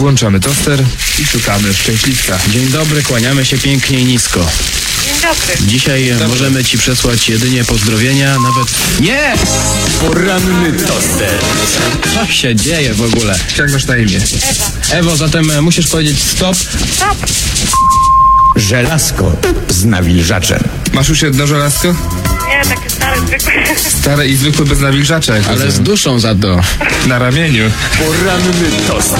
Włączamy toster i szukamy szczęśliwca. Dzień dobry, kłaniamy się pięknie i nisko. Dzień dobry. Dzisiaj możemy ci przesłać jedynie pozdrowienia, nawet... Nie! Poranny toster. Co się dzieje w ogóle? Jak masz na imię? Ewo, zatem musisz powiedzieć stop. Stop. Żelazko z nawilżaczem. Masz już jedno żelazko? Nie, takie stare, zwykłe. Stare i zwykłe bez nawilżacza. Jak Ale z rozumiem. duszą za to. Na ramieniu. Poranny toster.